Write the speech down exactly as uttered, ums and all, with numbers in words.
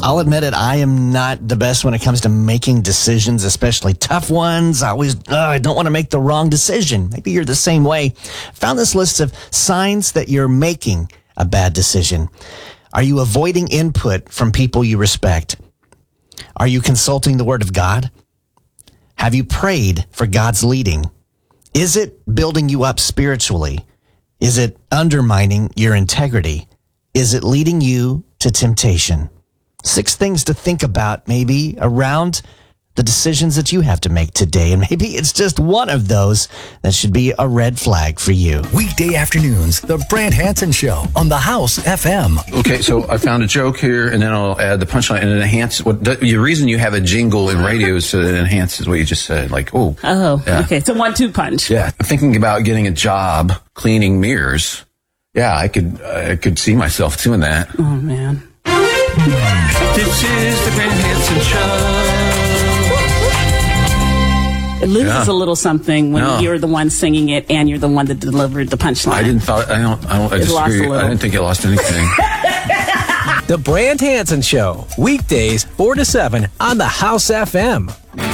I'll admit it, I am not the best when it comes to making decisions, especially tough ones. I always, uh, I don't want to make the wrong decision. Maybe you're the same way. Found this list of signs that you're making a bad decision. Are you avoiding input from people you respect? Are you consulting the Word of God? Have you prayed for God's leading? Is it building you up spiritually? Is it undermining your integrity? Is it leading you to temptation? Six things to think about maybe around the decisions that you have to make today. And maybe it's just one of those that should be a red flag for you. Weekday afternoons, The Brant Hansen Show on the House F M. Okay, so I found a joke here, and then I'll add the punchline and enhance. What the, the reason you have a jingle in radio is so that it enhances what you just said. Like, oh. Oh, yeah. Okay. So one two punch. Yeah. I'm thinking about getting a job cleaning mirrors. Yeah, I could, I could see myself doing that. Oh, man. This is the Brant Hansen Show. It loses Yeah. a little something when No. you're the one singing it and you're the one that delivered the punchline. I didn't thought. I don't. I don't. I It lost disagree. a little. I didn't think it lost anything. The Brant Hansen Show, weekdays four to seven on the House F M.